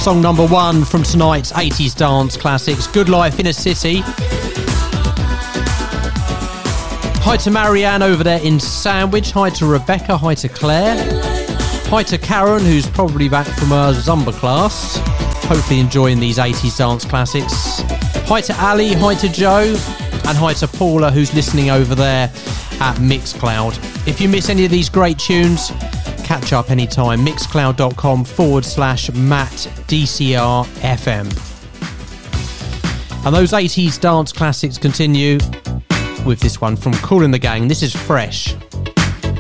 song number 1 from tonight's 80s dance classics, Good Life in a City. Hi to Marianne over there in Sandwich. Hi to Rebecca. Hi to Claire. Hi to Karen, who's probably back from her Zumba class. Hopefully enjoying these 80s dance classics. Hi to Ali. Hi to Joe. And hi to Paula, who's listening over there at Mixcloud. If you miss any of these great tunes, catch up anytime. Mixcloud.com/MattDCRFM. And those 80s dance classics continue with this one from Kool and the Gang. This is Fresh.